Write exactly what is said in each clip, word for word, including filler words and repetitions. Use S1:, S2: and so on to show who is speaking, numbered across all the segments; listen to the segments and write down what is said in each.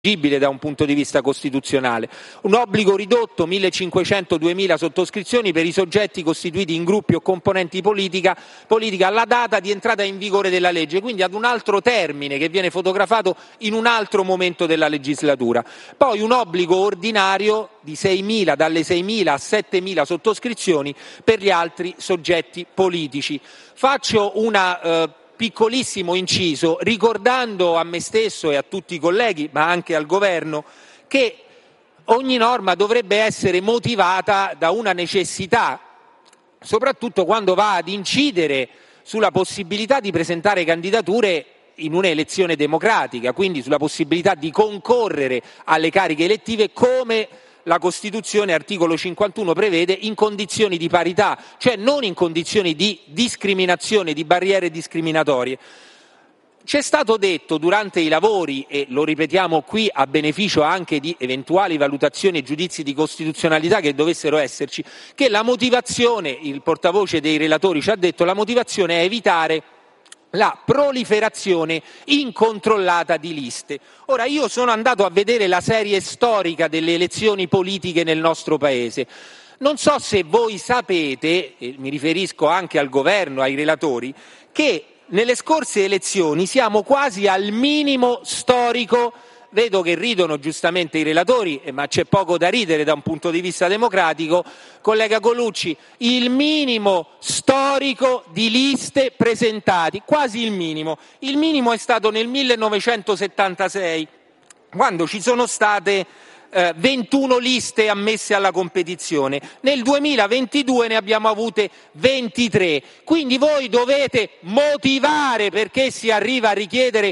S1: da un punto di vista costituzionale. Un obbligo ridotto millecinquecento duemila sottoscrizioni per i soggetti costituiti in gruppi o componenti politica, politica alla data di entrata in vigore della legge, quindi ad un altro termine che viene fotografato in un altro momento della legislatura. Poi un obbligo ordinario di seimila, dalle seimila a settemila sottoscrizioni per gli altri soggetti politici. Faccio una eh, piccolissimo inciso, ricordando a me stesso e a tutti i colleghi, ma anche al Governo, che ogni norma dovrebbe essere motivata da una necessità, soprattutto quando va ad incidere sulla possibilità di presentare candidature in un'elezione democratica, quindi sulla possibilità di concorrere alle cariche elettive come la Costituzione, articolo cinquantuno, prevede, in condizioni di parità, cioè non in condizioni di discriminazione, di barriere discriminatorie. C'è stato detto durante i lavori, e lo ripetiamo qui a beneficio anche di eventuali valutazioni e giudizi di costituzionalità che dovessero esserci, che la motivazione, il portavoce dei relatori ci ha detto, la motivazione è evitare la proliferazione incontrollata di liste. Ora, io sono andato a vedere la serie storica delle elezioni politiche nel nostro Paese. Non so se voi sapete, e mi riferisco anche al governo, ai relatori, che nelle scorse elezioni siamo quasi al minimo storico. Vedo che ridono giustamente i relatori, ma c'è poco da ridere da un punto di vista democratico. Collega Colucci, il minimo storico di liste presentate, quasi il minimo. Il minimo è stato nel millenovecentosettantasei, quando ci sono state eh, ventuno liste ammesse alla competizione. Nel duemilaventidue ne abbiamo avute ventitré. Quindi voi dovete motivare perché si arriva a richiedere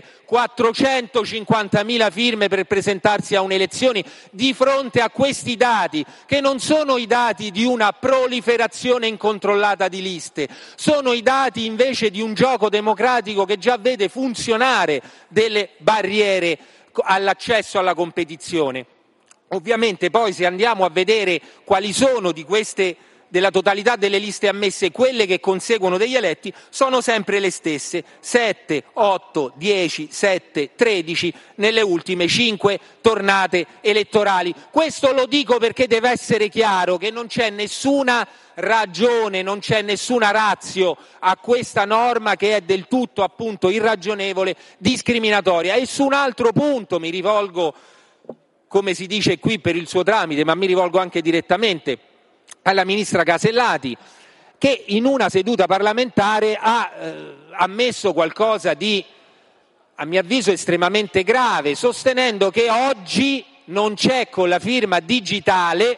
S1: quattrocentocinquantamila firme per presentarsi a un'elezione di fronte a questi dati, che non sono i dati di una proliferazione incontrollata di liste, sono i dati invece di un gioco democratico che già vede funzionare delle barriere all'accesso alla competizione. Ovviamente poi, se andiamo a vedere quali sono di queste, della totalità delle liste ammesse, quelle che conseguono degli eletti, sono sempre le stesse: sette, otto, dieci, sette, tredici nelle ultime cinque tornate elettorali. Questo lo dico perché deve essere chiaro che non c'è nessuna ragione, non c'è nessuna ratio a questa norma, che è del tutto appunto irragionevole, discriminatoria. E su un altro punto mi rivolgo, come si dice qui, per il suo tramite, ma mi rivolgo anche direttamente alla ministra Casellati, che in una seduta parlamentare ha eh, ammesso qualcosa di, a mio avviso, estremamente grave, sostenendo che oggi non c'è con la firma digitale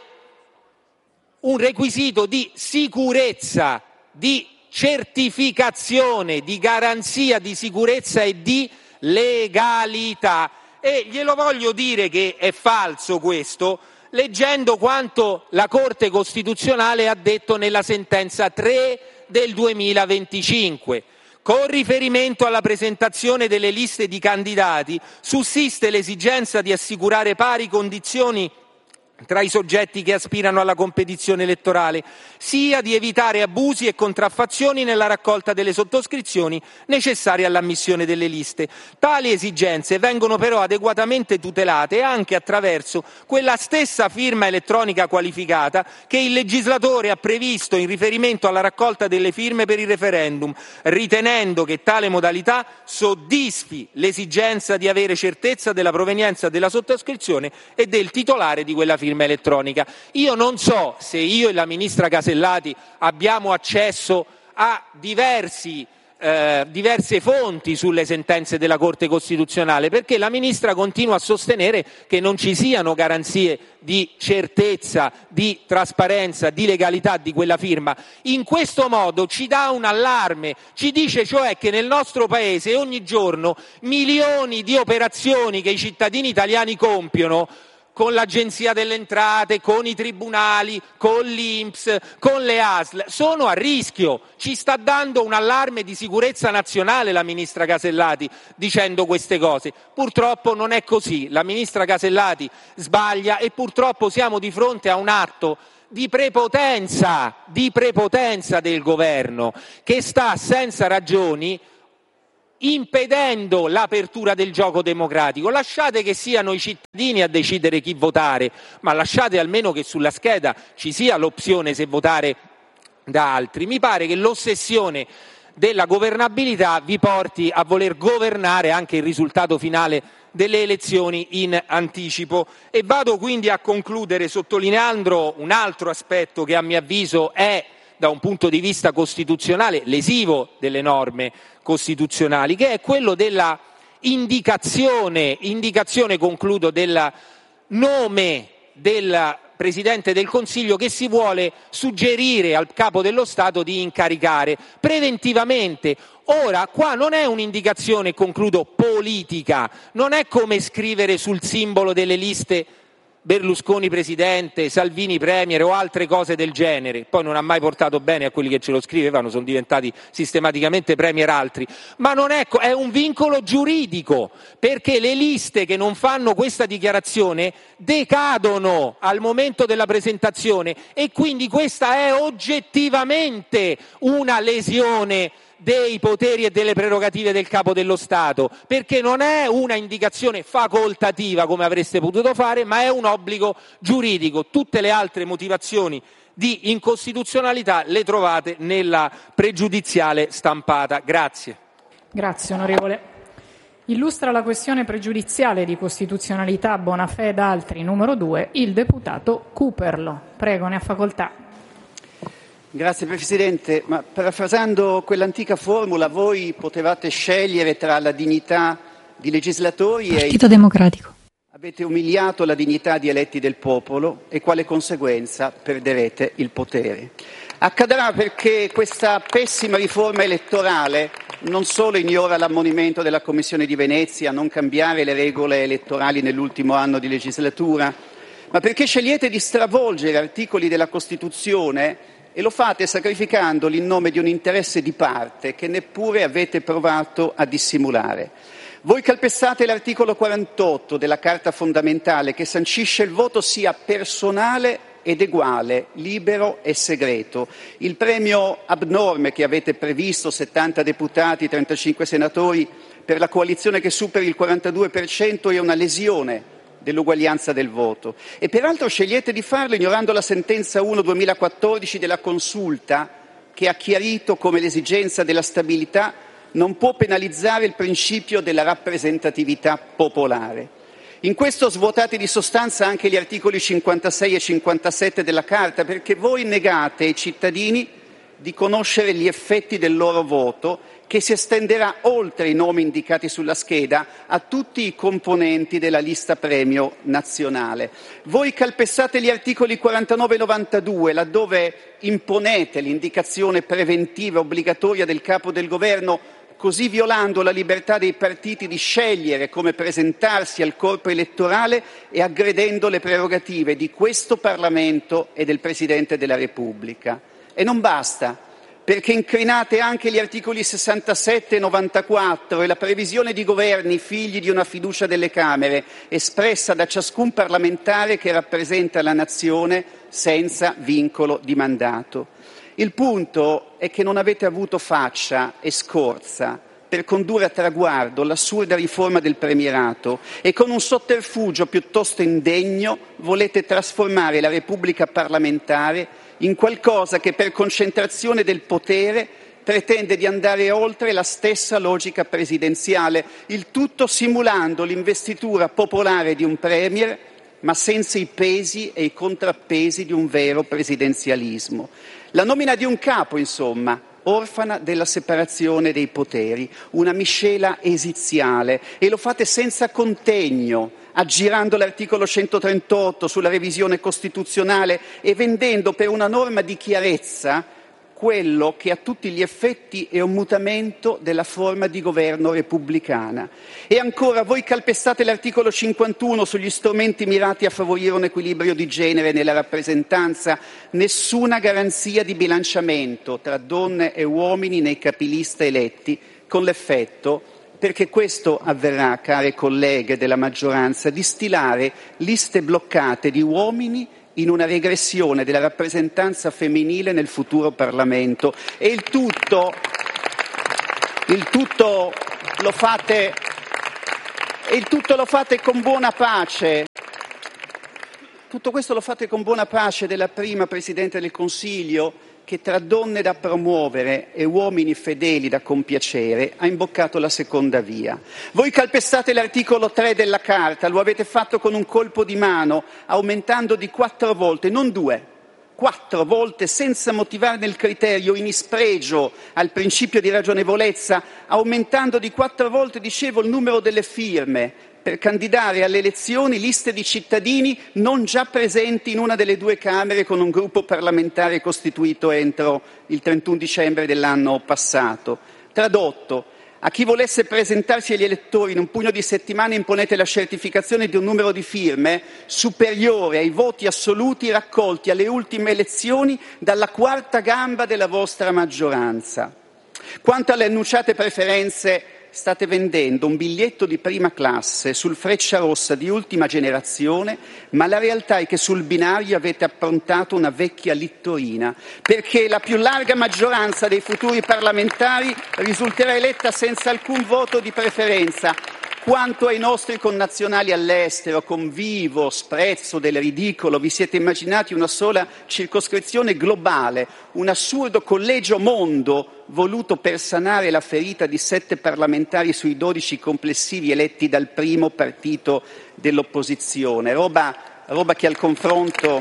S1: un requisito di sicurezza, di certificazione, di garanzia di sicurezza e di legalità. E glielo voglio dire che è falso questo, leggendo quanto la Corte Costituzionale ha detto nella sentenza tre del duemilaventicinque. Con riferimento alla presentazione delle liste di candidati, sussiste l'esigenza di assicurare pari condizioni tra i soggetti che aspirano alla competizione elettorale, sia di evitare abusi e contraffazioni nella raccolta delle sottoscrizioni necessarie all'ammissione delle liste. Tali esigenze vengono però adeguatamente tutelate anche attraverso quella stessa firma elettronica qualificata che il legislatore ha previsto in riferimento alla raccolta delle firme per il referendum, ritenendo che tale modalità soddisfi l'esigenza di avere certezza della provenienza della sottoscrizione e del titolare di quella firma elettronica. Io non so se io e la ministra Casellati abbiamo accesso a diversi, eh, diverse fonti sulle sentenze della Corte Costituzionale, perché la ministra continua a sostenere che non ci siano garanzie di certezza, di trasparenza, di legalità di quella firma. In questo modo ci dà un allarme, ci dice cioè che nel nostro Paese ogni giorno milioni di operazioni che i cittadini italiani compiono con l'Agenzia delle Entrate, con i tribunali, con l'I N P S, con le A S L, sono a rischio. Ci sta dando un allarme di sicurezza nazionale la ministra Casellati dicendo queste cose. Purtroppo non è così, la ministra Casellati sbaglia e purtroppo siamo di fronte a un atto di prepotenza, di prepotenza del governo, che sta senza ragioni impedendo l'apertura del gioco democratico. Lasciate che siano i cittadini a decidere chi votare, ma lasciate almeno che sulla scheda ci sia l'opzione se votare da altri. Mi pare che l'ossessione della governabilità vi porti a voler governare anche il risultato finale delle elezioni in anticipo. E vado quindi a concludere sottolineando un altro aspetto che a mio avviso è, da un punto di vista costituzionale, lesivo delle norme costituzionali, che è quello della indicazione, indicazione, concludo, del nome del Presidente del Consiglio che si vuole suggerire al Capo dello Stato di incaricare preventivamente. Ora, qua non è un'indicazione, concludo, politica, non è come scrivere sul simbolo delle liste Berlusconi Presidente, Salvini Premier o altre cose del genere. Poi non ha mai portato bene a quelli che ce lo scrivevano, sono diventati sistematicamente Premier altri. Ma non è, è un vincolo giuridico, perché le liste che non fanno questa dichiarazione decadono al momento della presentazione e quindi questa è oggettivamente una lesione dei poteri e delle prerogative del Capo dello Stato, perché non è una indicazione facoltativa come avreste potuto fare, ma è un obbligo giuridico. Tutte le altre motivazioni di incostituzionalità le trovate nella pregiudiziale stampata. Grazie.
S2: Grazie onorevole. Illustra la questione pregiudiziale di costituzionalità Bonafè ed altri numero due il deputato Cooperlo. Prego, ne ha facoltà.
S3: Grazie Presidente, ma parafrasando quell'antica formula, voi potevate scegliere tra la dignità di legislatori
S4: Partito
S3: e
S4: Partito Democratico.
S3: Avete umiliato la dignità di eletti del popolo e quale conseguenza perderete il potere. Accadrà perché questa pessima riforma elettorale non solo ignora l'ammonimento della Commissione di Venezia a non cambiare le regole elettorali nell'ultimo anno di legislatura, ma perché scegliete di stravolgere articoli della Costituzione e lo fate sacrificandoli in nome di un interesse di parte che neppure avete provato a dissimulare. Voi calpestate l'articolo quarantotto della Carta fondamentale che sancisce il voto sia personale ed eguale, libero e segreto. Il premio abnorme che avete previsto, settanta deputati, trentacinque senatori, per la coalizione che superi il quarantadue per cento è una lesione dell'uguaglianza del voto. E peraltro scegliete di farlo ignorando la sentenza uno duemilaquattordici della Consulta che ha chiarito come l'esigenza della stabilità non può penalizzare il principio della rappresentatività popolare. In questo svuotate di sostanza anche gli articoli cinquantasei e cinquantasette della Carta, perché voi negate ai cittadini di conoscere gli effetti del loro voto, che si estenderà oltre i nomi indicati sulla scheda a tutti i componenti della lista premio nazionale. Voi calpestate gli articoli quarantanove e novantadue, laddove imponete l'indicazione preventiva obbligatoria del capo del governo, così violando la libertà dei partiti di scegliere come presentarsi al corpo elettorale e aggredendo le prerogative di questo Parlamento e del Presidente della Repubblica. E non basta, perché incrinate anche gli articoli sessantasette e novantaquattro e la previsione di governi figli di una fiducia delle Camere, espressa da ciascun parlamentare che rappresenta la nazione senza vincolo di mandato. Il punto è che non avete avuto faccia e scorza per condurre a traguardo l'assurda riforma del premierato e con un sotterfugio piuttosto indegno volete trasformare la Repubblica parlamentare in qualcosa che per concentrazione del potere pretende di andare oltre la stessa logica presidenziale, il tutto simulando l'investitura popolare di un premier, ma senza i pesi e i contrappesi di un vero presidenzialismo. La nomina di un capo, insomma, orfana della separazione dei poteri, una miscela esiziale, e lo fate senza contegno, aggirando l'articolo centotrentotto sulla revisione costituzionale e vendendo per una norma di chiarezza quello che a tutti gli effetti è un mutamento della forma di governo repubblicana. E ancora, voi calpestate l'articolo cinquantuno sugli strumenti mirati a favorire un equilibrio di genere nella rappresentanza, nessuna garanzia di bilanciamento tra donne e uomini nei capilista eletti, con l'effetto, perché questo avverrà, care colleghe della maggioranza, di stilare liste bloccate di uomini in una regressione della rappresentanza femminile nel futuro Parlamento. E il tutto, il tutto lo fate, e il tutto lo fate con buona pace. Tutto questo lo fate con buona pace della prima Presidente del Consiglio che tra donne da promuovere e uomini fedeli da compiacere ha imboccato la seconda via. Voi calpestate l'articolo tre della Carta, lo avete fatto con un colpo di mano, aumentando di quattro volte, non due, quattro volte, senza motivarne il criterio, in ispregio al principio di ragionevolezza, aumentando di quattro volte, dicevo, il numero delle firme per candidare alle elezioni liste di cittadini non già presenti in una delle due Camere con un gruppo parlamentare costituito entro il trentuno dicembre dell'anno passato. Tradotto, a chi volesse presentarsi agli elettori in un pugno di settimane imponete la certificazione di un numero di firme superiore ai voti assoluti raccolti alle ultime elezioni dalla quarta gamba della vostra maggioranza. Quanto alle annunciate preferenze, state vendendo un biglietto di prima classe sul Frecciarossa di ultima generazione, ma la realtà è che sul binario avete approntato una vecchia littorina, perché la più larga maggioranza dei futuri parlamentari risulterà eletta senza alcun voto di preferenza. Quanto ai nostri connazionali all'estero, con vivo sprezzo del ridicolo, vi siete immaginati una sola circoscrizione globale, un assurdo collegio mondo voluto per sanare la ferita di sette parlamentari sui dodici complessivi eletti dal primo partito dell'opposizione. Roba, roba che al confronto,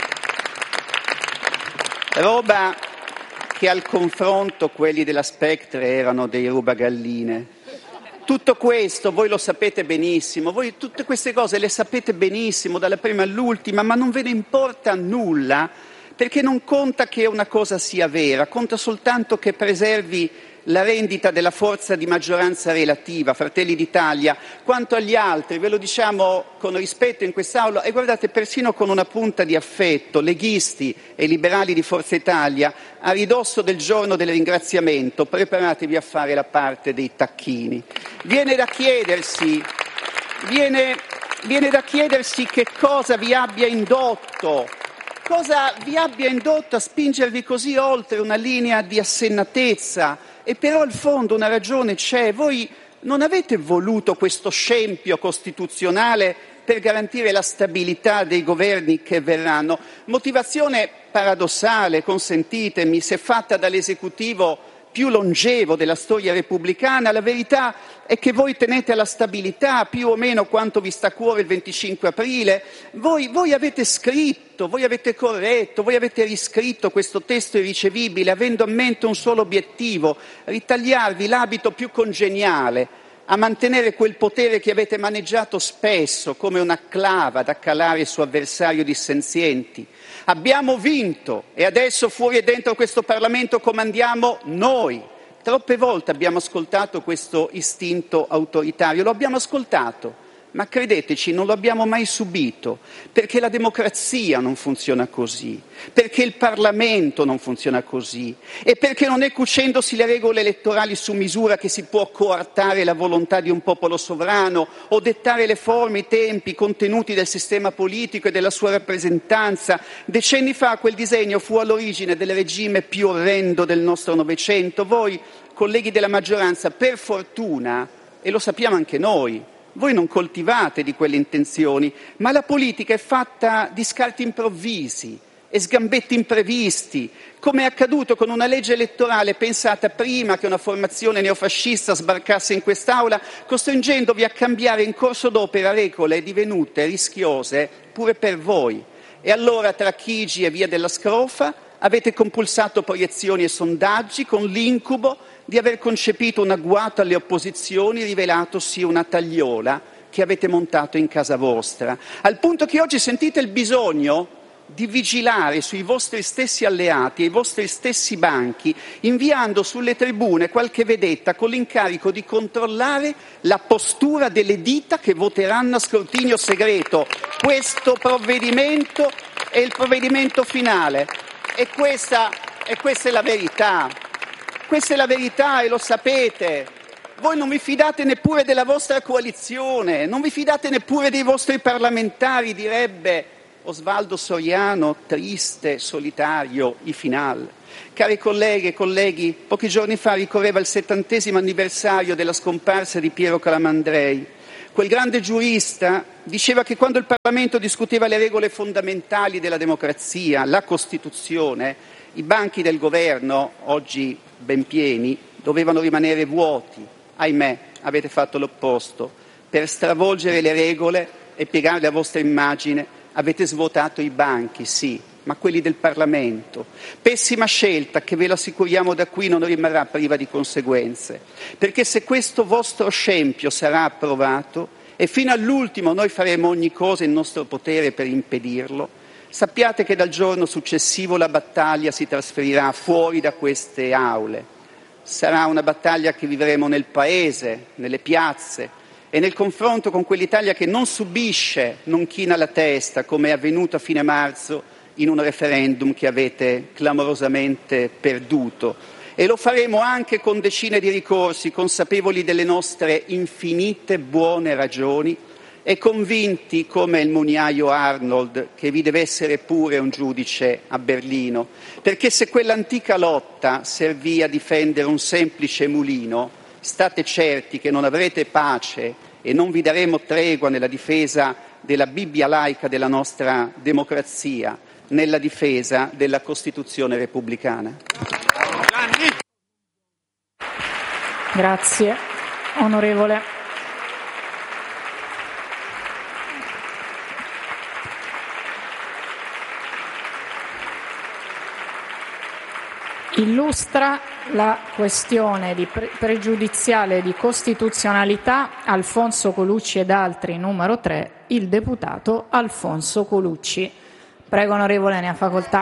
S3: roba che al confronto quelli della Spectre erano dei rubagalline. Tutto questo voi lo sapete benissimo, voi tutte queste cose le sapete benissimo dalla prima all'ultima, ma non ve ne importa nulla, perché non conta che una cosa sia vera, conta soltanto che preservi la rendita della forza di maggioranza relativa, Fratelli d'Italia. Quanto agli altri, ve lo diciamo con rispetto in quest'Aula e guardate persino con una punta di affetto, leghisti e liberali di Forza Italia, a ridosso del giorno del ringraziamento, preparatevi a fare la parte dei tacchini. Viene da chiedersi, viene, viene da chiedersi che cosa vi abbia indotto, cosa vi abbia indotto a spingervi così oltre una linea di assennatezza. E però al fondo una ragione c'è, voi non avete voluto questo scempio costituzionale per garantire la stabilità dei governi che verranno. Motivazione paradossale, consentitemi, se fatta dall'esecutivo più longevo della storia repubblicana, la verità è che voi tenete alla stabilità più o meno quanto vi sta a cuore il venticinque aprile. Voi, voi avete scritto, voi avete corretto, voi avete riscritto questo testo irricevibile avendo a mente un solo obiettivo: ritagliarvi l'abito più congeniale a mantenere quel potere che avete maneggiato spesso come una clava da calare su avversari dissenzienti. Abbiamo vinto e adesso fuori e dentro questo Parlamento comandiamo noi. Troppe volte abbiamo ascoltato questo istinto autoritario, lo abbiamo ascoltato, ma credeteci non lo abbiamo mai subito, perché la democrazia non funziona così, perché il Parlamento non funziona così e perché non è cucendosi le regole elettorali su misura che si può coartare la volontà di un popolo sovrano o dettare le forme, i tempi, i contenuti del sistema politico e della sua rappresentanza. Decenni fa quel disegno fu all'origine del regime più orrendo del nostro Novecento. Voi, colleghi della maggioranza, per fortuna, e lo sappiamo anche noi, voi non coltivate di quelle intenzioni, ma la politica è fatta di scarti improvvisi e sgambetti imprevisti, come è accaduto con una legge elettorale pensata prima che una formazione neofascista sbarcasse in quest'Aula, costringendovi a cambiare in corso d'opera regole divenute rischiose pure per voi. E allora, tra Chigi e via della Scrofa, avete compulsato proiezioni e sondaggi con l'incubo di aver concepito un agguato alle opposizioni rivelatosi una tagliola che avete montato in casa vostra, al punto che oggi sentite il bisogno di vigilare sui vostri stessi alleati e i vostri stessi banchi, inviando sulle tribune qualche vedetta con l'incarico di controllare la postura delle dita che voteranno a scrutinio segreto questo provvedimento è il provvedimento finale. E questa, e questa è la verità. Questa è la verità e lo sapete. Voi non vi fidate neppure della vostra coalizione, non vi fidate neppure dei vostri parlamentari, direbbe Osvaldo Soriano, triste, solitario, i final. Cari colleghe e colleghi, pochi giorni fa ricorreva il settantesimo anniversario della scomparsa di Piero Calamandrei. Quel grande giurista diceva che quando il Parlamento discuteva le regole fondamentali della democrazia, la Costituzione, i banchi del governo, oggi ben pieni, dovevano rimanere vuoti. Ahimè, avete fatto l'opposto. Per stravolgere le regole e piegarle a vostra immagine avete svuotato i banchi, sì, ma quelli del Parlamento. Pessima scelta che, ve lo assicuriamo da qui, non rimarrà priva di conseguenze, perché se questo vostro scempio sarà approvato e fino all'ultimo noi faremo ogni cosa in nostro potere per impedirlo, sappiate che dal giorno successivo la battaglia si trasferirà fuori da queste aule. Sarà una battaglia che vivremo nel Paese, nelle piazze e nel confronto con quell'Italia che non subisce, non china la testa, come è avvenuto a fine marzo in un referendum che avete clamorosamente perduto. E lo faremo anche con decine di ricorsi, consapevoli delle nostre infinite buone ragioni e convinti, come il mugnaio Arnold, che vi deve essere pure un giudice a Berlino, perché se quell'antica lotta servì a difendere un semplice mulino, state certi che non avrete pace e non vi daremo tregua nella difesa della Bibbia laica della nostra democrazia, nella difesa della Costituzione repubblicana.
S2: Grazie. Onorevole. Illustra la questione di pre- pregiudiziale di costituzionalità Alfonso Colucci ed altri numero tre, il deputato Alfonso Colucci. Prego onorevole, ne ha facoltà.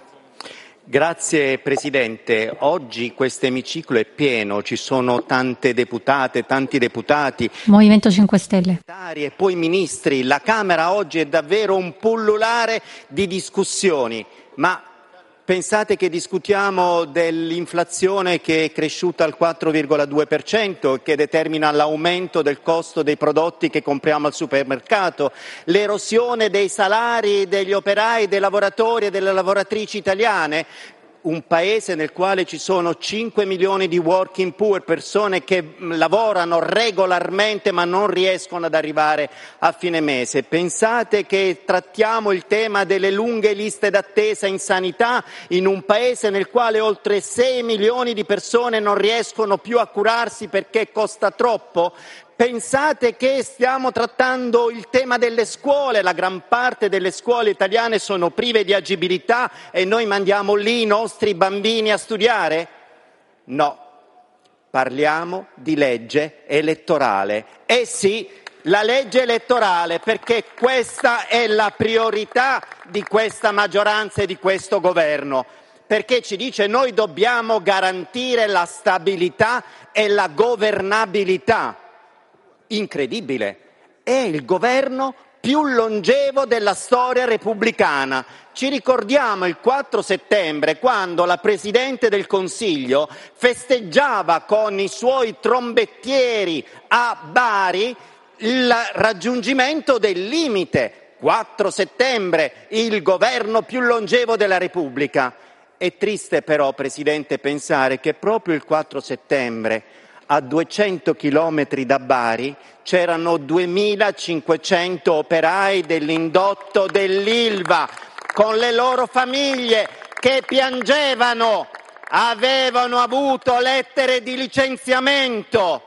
S4: Grazie Presidente. Oggi questo emiciclo è pieno, ci sono tante deputate, tanti deputati,
S5: Movimento cinque Stelle
S4: e poi ministri. La Camera oggi è davvero un pullulare di discussioni, ma pensate che discutiamo dell'inflazione che è cresciuta al quattro virgola due per cento e che determina l'aumento del costo dei prodotti che compriamo al supermercato, l'erosione dei salari degli operai, dei lavoratori e delle lavoratrici italiane, un paese nel quale ci sono cinque milioni di working poor, persone che lavorano regolarmente ma non riescono ad arrivare a fine mese. Pensate che trattiamo il tema delle lunghe liste d'attesa in sanità in un paese nel quale oltre sei milioni di persone non riescono più a curarsi perché costa troppo? Pensate che stiamo trattando il tema delle scuole, la gran parte delle scuole italiane sono prive di agibilità e noi mandiamo lì i nostri bambini a studiare? No, parliamo di legge elettorale. Eh sì, la legge elettorale, perché questa è la priorità di questa maggioranza e di questo governo. Perché ci dice noi dobbiamo garantire la stabilità e la governabilità. Incredibile, è il governo più longevo della storia repubblicana. Ci ricordiamo il quattro settembre, quando la Presidente del Consiglio festeggiava con i suoi trombettieri a Bari il raggiungimento del limite. quattro settembre, il governo più longevo della Repubblica. È triste però, Presidente, pensare che proprio il quattro settembre a duecento chilometri da Bari c'erano duemilacinquecento operai dell'indotto dell'Ilva con le loro famiglie che piangevano, avevano avuto lettere di licenziamento.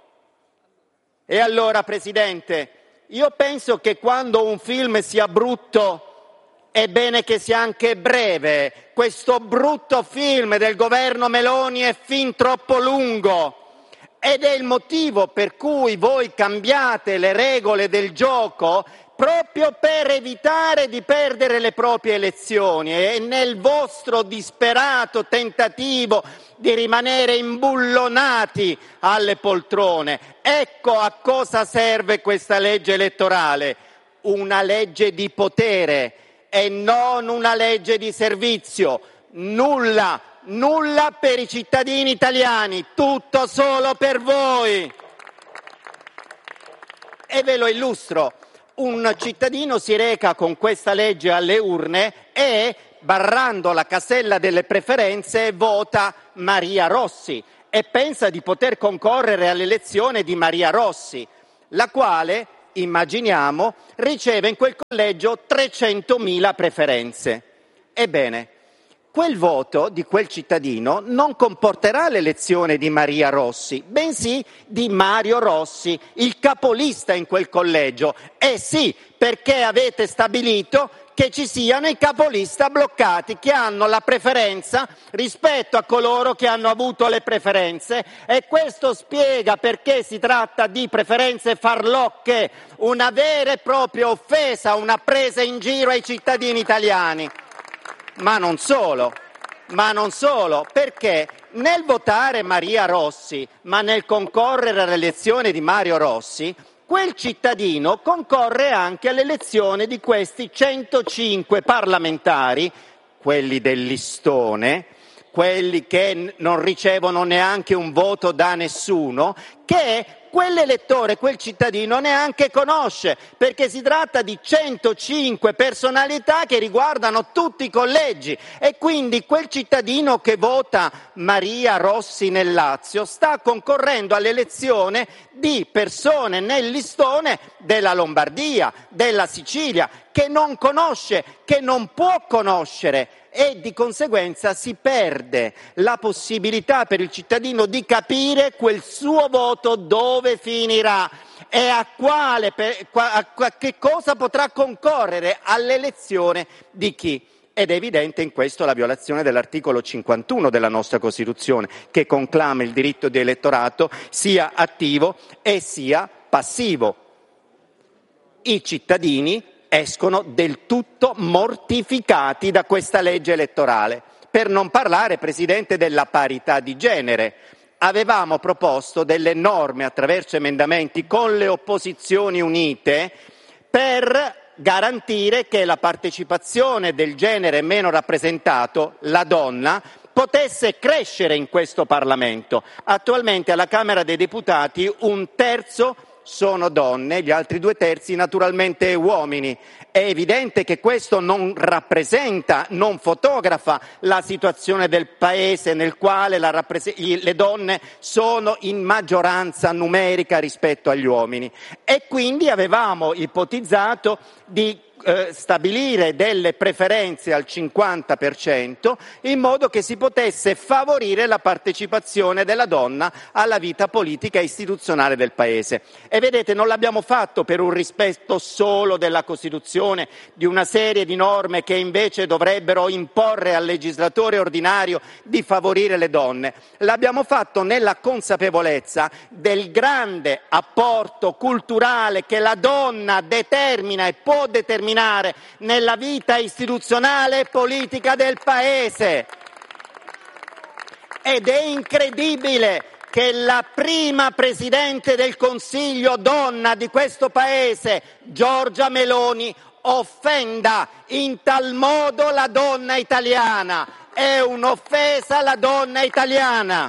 S4: E allora, Presidente, io penso che quando un film sia brutto è bene che sia anche breve. Questo brutto film del governo Meloni è fin troppo lungo. Ed è il motivo per cui voi cambiate le regole del gioco proprio per evitare di perdere le proprie elezioni e nel vostro disperato tentativo di rimanere imbullonati alle poltrone. Ecco a cosa serve questa legge elettorale, una legge di potere e non una legge di servizio. Nulla. Nulla per i cittadini italiani, tutto solo per voi. E ve lo illustro. un cittadino si reca con questa legge alle urne e, barrando la casella delle preferenze, vota Maria Rossi e pensa di poter concorrere all'elezione di Maria Rossi, la quale, immaginiamo, riceve in quel collegio trecentomila preferenze. Ebbene, quel voto di quel cittadino non comporterà l'elezione di Maria Rossi, bensì di Mario Rossi, il capolista in quel collegio. Eh sì, perché avete stabilito che ci siano i capolista bloccati, che hanno la preferenza rispetto a coloro che hanno avuto le preferenze, e questo spiega perché si tratta di preferenze farlocche, una vera e propria offesa, una presa in giro ai cittadini italiani. Ma non solo, ma non solo, perché nel votare Maria Rossi, ma nel concorrere all'elezione di Mario Rossi, quel cittadino concorre anche all'elezione di questi centocinque parlamentari, quelli del listone, quelli che non ricevono neanche un voto da nessuno, che quell'elettore, quel cittadino neanche conosce, perché si tratta di centocinque personalità che riguardano tutti i collegi, e quindi quel cittadino che vota Maria Rossi nel Lazio sta concorrendo all'elezione di persone nel listone della Lombardia, della Sicilia, che non conosce, che non può conoscere, e di conseguenza si perde la possibilità per il cittadino di capire quel suo voto dove finirà e a quale, a che cosa potrà concorrere all'elezione di chi. Ed è evidente in questo la violazione dell'articolo cinquantuno della nostra Costituzione, che conclama il diritto di elettorato sia attivo e sia passivo. I cittadini escono del tutto mortificati da questa legge elettorale. Per non parlare, Presidente, della parità di genere. Avevamo proposto delle norme attraverso emendamenti con le opposizioni unite per garantire che la partecipazione del genere meno rappresentato, la donna, potesse crescere in questo Parlamento. Attualmente alla Camera dei Deputati un terzo sono donne, gli altri due terzi naturalmente uomini. È evidente che questo non rappresenta, non fotografa la situazione del Paese nel quale la rappres- le donne sono in maggioranza numerica rispetto agli uomini, e quindi avevamo ipotizzato di eh, stabilire delle preferenze al cinquanta per cento in modo che si potesse favorire la partecipazione della donna alla vita politica e istituzionale del Paese. E vedete, non l'abbiamo fatto per un rispetto solo della Costituzione, di una serie di norme che invece dovrebbero imporre al legislatore ordinario di favorire le donne. L'abbiamo fatto nella consapevolezza del grande apporto culturale che la donna determina e può determinare nella vita istituzionale e politica del Paese. Ed è incredibile che la prima Presidente del Consiglio donna di questo Paese, Giorgia Meloni, offenda in tal modo la donna italiana. È un'offesa alla donna italiana.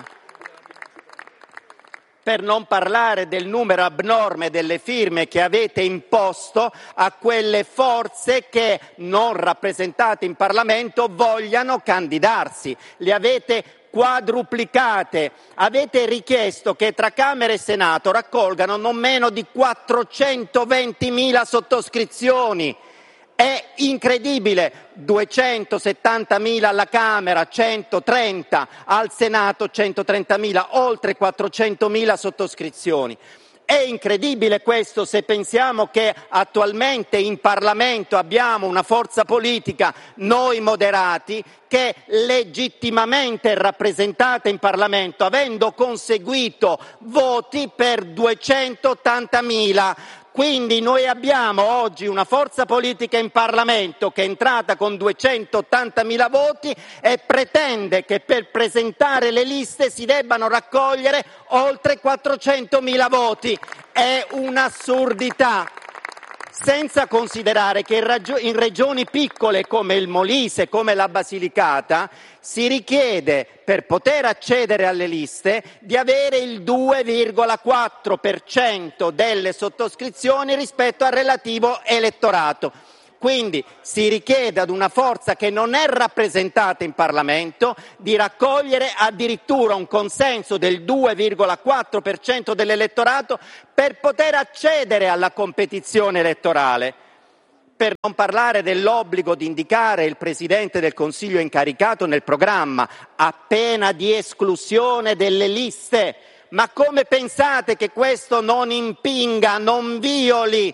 S4: Per non parlare del numero abnorme delle firme che avete imposto a quelle forze che, non rappresentate in Parlamento, vogliano candidarsi. Le avete quadruplicate. Avete richiesto che tra Camera e Senato raccolgano non meno di quattrocentoventimila sottoscrizioni. È incredibile, duecentosettantamila alla Camera, centotrenta al Senato, centotrentamila, oltre quattrocentomila sottoscrizioni. È incredibile questo se pensiamo che attualmente in Parlamento abbiamo una forza politica, noi moderati, che legittimamente è rappresentata in Parlamento, avendo conseguito voti per duecentottantamila. Quindi noi abbiamo oggi una forza politica in Parlamento che è entrata con duecentottantamila voti e pretende che per presentare le liste si debbano raccogliere oltre quattrocentomila voti. È un'assurdità. senza considerare che in, ragio- in regioni piccole come il Molise, come la Basilicata, si richiede per poter accedere alle liste di avere il due virgola quattro per cento delle sottoscrizioni rispetto al relativo elettorato. Quindi si richiede ad una forza che non è rappresentata in Parlamento di raccogliere addirittura un consenso del due virgola quattro per cento dell'elettorato per poter accedere alla competizione elettorale. Per non parlare dell'obbligo di indicare il Presidente del Consiglio incaricato nel programma, a pena di esclusione delle liste. Ma come pensate che questo non impinga, non violi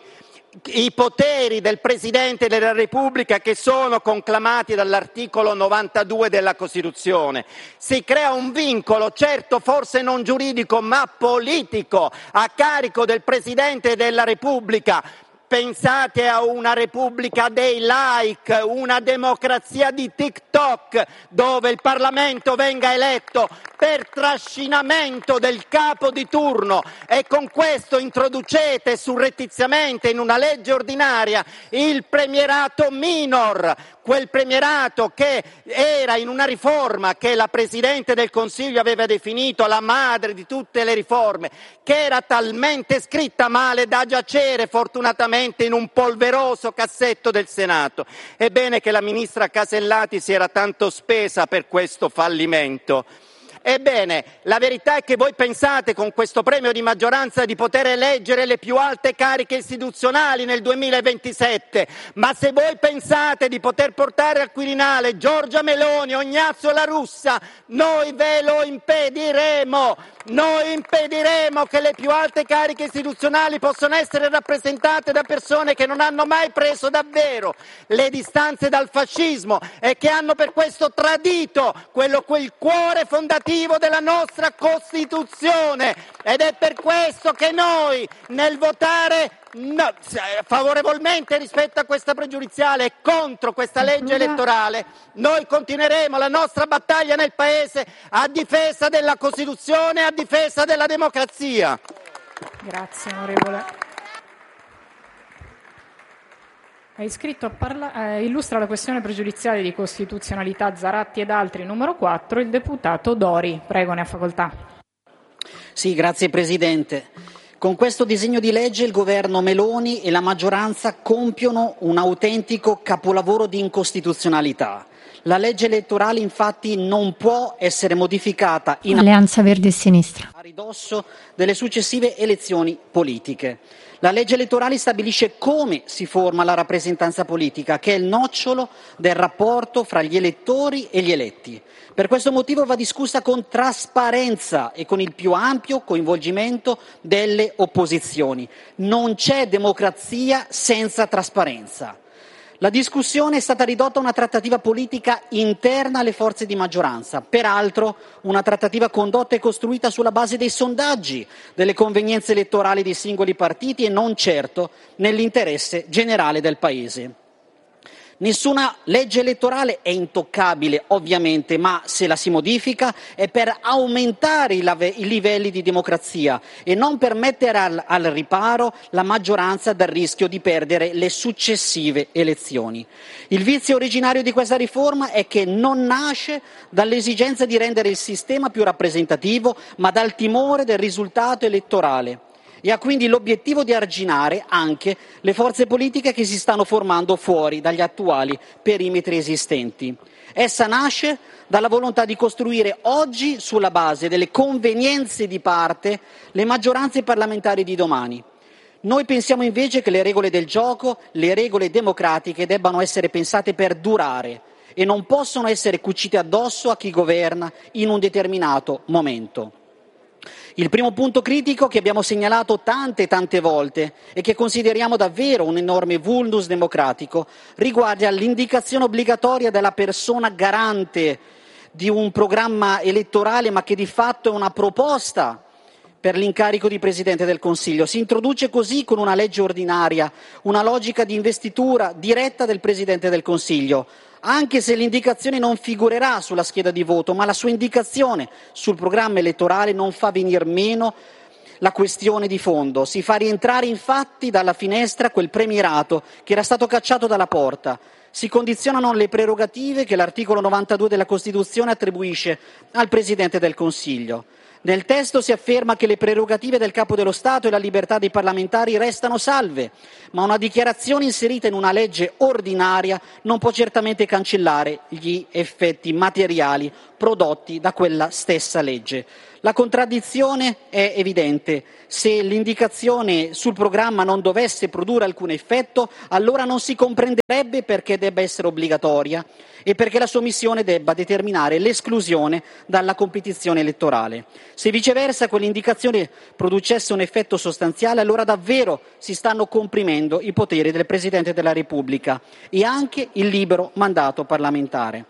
S4: i poteri del Presidente della Repubblica che sono conclamati dall'articolo novantadue della Costituzione? Si crea un vincolo, certo forse non giuridico ma politico, a carico del Presidente della Repubblica. Pensate a una Repubblica dei like, una democrazia di TikTok, dove il Parlamento venga eletto per trascinamento del capo di turno e con questo introducete surrettiziamente in una legge ordinaria il premierato minor, quel premierato che era in una riforma che la Presidente del Consiglio aveva definito la madre di tutte le riforme, che era talmente scritta male da giacere fortunatamente in un polveroso cassetto del Senato. Ebbene che la ministra Casellati si era tanto spesa per questo fallimento. Ebbene, la verità è che voi pensate con questo premio di maggioranza di poter eleggere le più alte cariche istituzionali nel duemilaventisette, ma se voi pensate di poter portare al Quirinale Giorgia Meloni o Ignazio La Russa, noi ve lo impediremo. Noi impediremo che le più alte cariche istituzionali possano essere rappresentate da persone che non hanno mai preso davvero le distanze dal fascismo e che hanno per questo tradito quello, quel cuore fondativo della nostra Costituzione. Ed è per questo che noi, nel votare no, favorevolmente rispetto a questa pregiudiziale e contro questa legge elettorale, noi continueremo la nostra battaglia nel Paese a difesa della Costituzione, a difesa della democrazia.
S2: Grazie onorevole. È iscritto a parla- eh, illustra la questione pregiudiziale di costituzionalità Zaratti ed altri numero quattro il deputato Dori. Prego, ne ha facoltà.
S5: Sì, grazie Presidente. Con questo disegno di legge il governo Meloni e la maggioranza compiono un autentico capolavoro di incostituzionalità. La legge elettorale infatti non può essere modificata in
S6: Alleanza Verdi e Sinistra
S5: a ridosso delle successive elezioni politiche. La legge elettorale stabilisce come si forma la rappresentanza politica, che è il nocciolo del rapporto fra gli elettori e gli eletti. Per questo motivo va discussa con trasparenza e con il più ampio coinvolgimento delle opposizioni. Non c'è democrazia senza trasparenza. La discussione è stata ridotta a una trattativa politica interna alle forze di maggioranza, peraltro una trattativa condotta e costruita sulla base dei sondaggi, delle convenienze elettorali dei singoli partiti e non certo nell'interesse generale del Paese. Nessuna legge elettorale è intoccabile, ovviamente, ma se la si modifica è per aumentare i, lave- i livelli di democrazia e non per mettere al, al riparo la maggioranza dal rischio di perdere le successive elezioni. Il vizio originario di questa riforma è che non nasce dall'esigenza di rendere il sistema più rappresentativo, ma dal timore del risultato elettorale. E ha quindi l'obiettivo di arginare anche le forze politiche che si stanno formando fuori dagli attuali perimetri esistenti. Essa nasce dalla volontà di costruire oggi, sulla base delle convenienze di parte, le maggioranze parlamentari di domani. Noi pensiamo invece che le regole del gioco, le regole democratiche, debbano essere pensate per durare e non possono essere cucite addosso a chi governa in un determinato momento. Il primo punto critico che abbiamo segnalato tante e tante volte e che consideriamo davvero un enorme vulnus democratico riguarda l'indicazione obbligatoria della persona garante di un programma elettorale, ma che di fatto è una proposta per l'incarico di Presidente del Consiglio. Si introduce così con una legge ordinaria una logica di investitura diretta del Presidente del Consiglio, anche se l'indicazione non figurerà sulla scheda di voto, ma la sua indicazione sul programma elettorale non fa venir meno la questione di fondo. Si fa rientrare infatti dalla finestra quel premierato che era stato cacciato dalla porta. Si condizionano le prerogative che l'articolo novantadue della Costituzione attribuisce al Presidente del Consiglio. Nel testo si afferma che le prerogative del Capo dello Stato e la libertà dei parlamentari restano salve, ma una dichiarazione inserita in una legge ordinaria non può certamente cancellare gli effetti materiali prodotti da quella stessa legge. La contraddizione è evidente. Se l'indicazione sul programma non dovesse produrre alcun effetto, allora non si comprenderebbe perché debba essere obbligatoria e perché la sua missione debba determinare l'esclusione dalla competizione elettorale. Se viceversa quell'indicazione producesse un effetto sostanziale, allora davvero si stanno comprimendo i poteri del Presidente della Repubblica e anche il libero mandato parlamentare.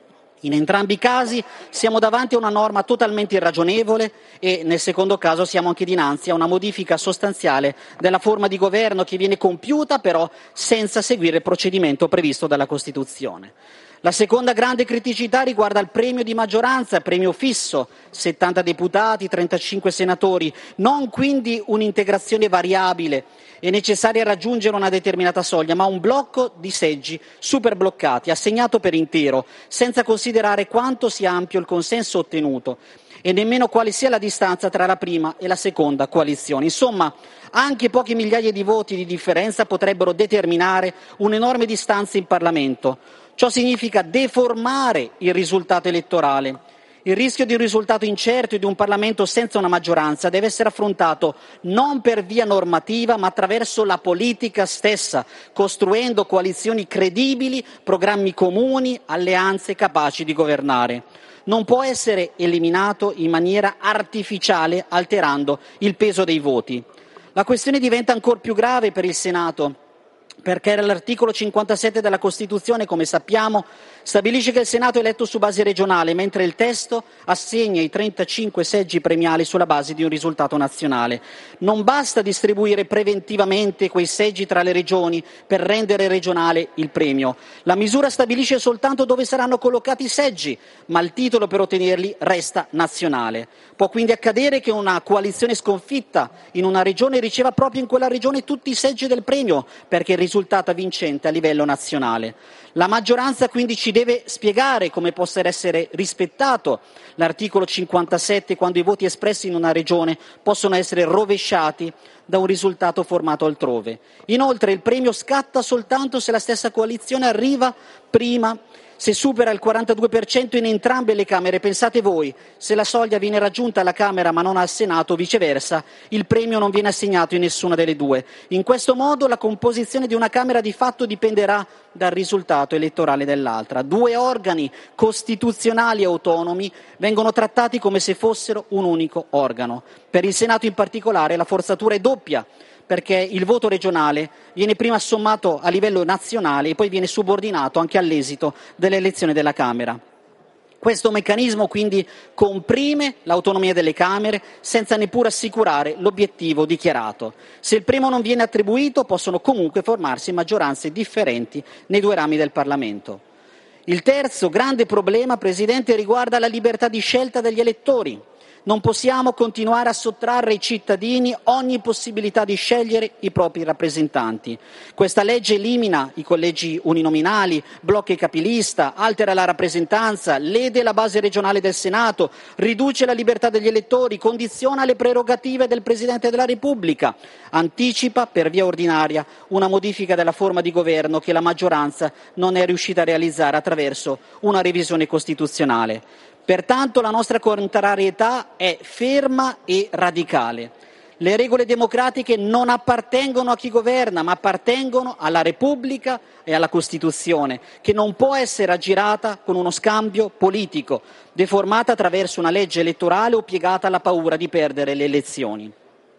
S5: In entrambi i casi siamo davanti a una norma totalmente irragionevole e nel secondo caso siamo anche dinanzi a una modifica sostanziale della forma di governo che viene compiuta però senza seguire il procedimento previsto dalla Costituzione. La seconda grande criticità riguarda il premio di maggioranza, premio fisso, settanta deputati, trentacinque senatori, non quindi un'integrazione variabile e necessaria a raggiungere una determinata soglia, ma un blocco di seggi superbloccati, assegnato per intero, senza considerare quanto sia ampio il consenso ottenuto e nemmeno quale sia la distanza tra la prima e la seconda coalizione. Insomma, anche poche migliaia di voti di differenza potrebbero determinare un'enorme distanza in Parlamento. Ciò significa deformare il risultato elettorale. Il rischio di un risultato incerto e di un Parlamento senza una maggioranza deve essere affrontato non per via normativa, ma attraverso la politica stessa, costruendo coalizioni credibili, programmi comuni, alleanze capaci di governare. Non può essere eliminato in maniera artificiale, alterando il peso dei voti. La questione diventa ancor più grave per il Senato, perché l'articolo cinquantasette della Costituzione, come sappiamo, stabilisce che il Senato è eletto su base regionale, mentre il testo assegna i trentacinque seggi premiali sulla base di un risultato nazionale. Non basta distribuire preventivamente quei seggi tra le regioni per rendere regionale il premio. La misura stabilisce soltanto dove saranno collocati i seggi, ma il titolo per ottenerli resta nazionale. Può quindi accadere che una coalizione sconfitta in una regione riceva proprio in quella regione tutti i seggi del premio, perché il risultato vincente a livello nazionale. La maggioranza quindi ci deve spiegare come possa essere rispettato l'articolo cinquantasette quando i voti espressi in una regione possono essere rovesciati da un risultato formato altrove. Inoltre il premio scatta soltanto se la stessa coalizione arriva prima, se supera il quarantadue per cento in entrambe le Camere. Pensate voi, se la soglia viene raggiunta alla Camera ma non al Senato, viceversa, il premio non viene assegnato in nessuna delle due. In questo modo la composizione di una Camera di fatto dipenderà dal risultato elettorale dell'altra. Due organi costituzionali autonomi vengono trattati come se fossero un unico organo. Per il Senato in particolare la forzatura è doppia, perché il voto regionale viene prima sommato a livello nazionale e poi viene subordinato anche all'esito dell'elezione della Camera. Questo meccanismo quindi comprime l'autonomia delle Camere senza neppure assicurare l'obiettivo dichiarato. Se il premio non viene attribuito, possono comunque formarsi maggioranze differenti nei due rami del Parlamento. Il terzo grande problema, Presidente, riguarda la libertà di scelta degli elettori. Non possiamo continuare a sottrarre ai cittadini ogni possibilità di scegliere i propri rappresentanti. Questa legge elimina i collegi uninominali, blocca i capilista, altera la rappresentanza, lede la base regionale del Senato, riduce la libertà degli elettori, condiziona le prerogative del Presidente della Repubblica, anticipa per via ordinaria una modifica della forma di governo che la maggioranza non è riuscita a realizzare attraverso una revisione costituzionale. Pertanto la nostra contrarietà è ferma e radicale. Le regole democratiche non appartengono a chi governa, ma appartengono alla Repubblica e alla Costituzione, che non può essere aggirata con uno scambio politico, deformata attraverso una legge elettorale o piegata alla paura di perdere le elezioni.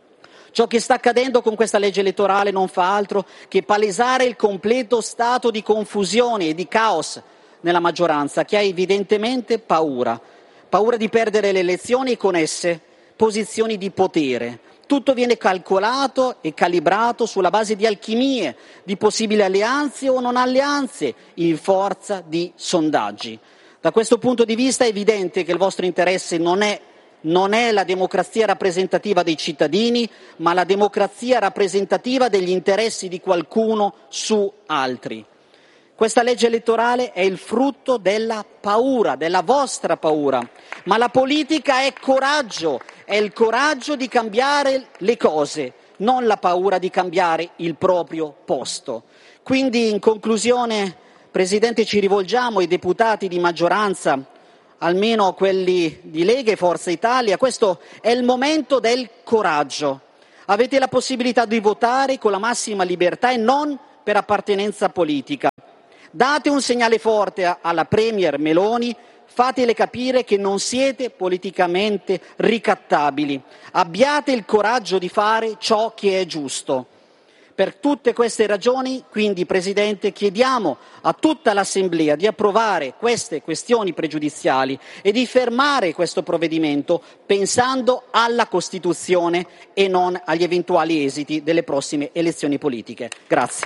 S5: Ciò che sta accadendo con questa legge elettorale non fa altro che palesare il completo stato di confusione e di caos nella maggioranza, che ha evidentemente paura, paura di perdere le elezioni e con esse posizioni di potere. Tutto viene calcolato e calibrato sulla base di alchimie, di possibili alleanze o non alleanze, in forza di sondaggi. Da questo punto di vista è evidente che il vostro interesse non è non è la democrazia rappresentativa dei cittadini, ma la democrazia rappresentativa degli interessi di qualcuno su altri. Questa legge elettorale è il frutto della paura, della vostra paura, ma la politica è coraggio, è il coraggio di cambiare le cose, non la paura di cambiare il proprio posto. Quindi, in conclusione, Presidente, ci rivolgiamo ai deputati di maggioranza, almeno quelli di Lega e Forza Italia. Questo è il momento del coraggio. Avete la possibilità di votare con la massima libertà e non per appartenenza politica. Date un segnale forte alla Premier Meloni, fatele capire che non siete politicamente ricattabili. Abbiate il coraggio di fare ciò che è giusto. Per tutte queste ragioni, quindi, Presidente, chiediamo a tutta l'Assemblea di approvare queste questioni pregiudiziali e di fermare questo provvedimento pensando alla Costituzione e non agli eventuali esiti delle prossime elezioni politiche. Grazie.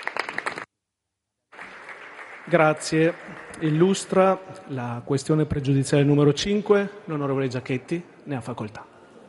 S6: Grazie. Illustra la questione pregiudiziale numero cinque, l'onorevole Giachetti, ne ha facoltà.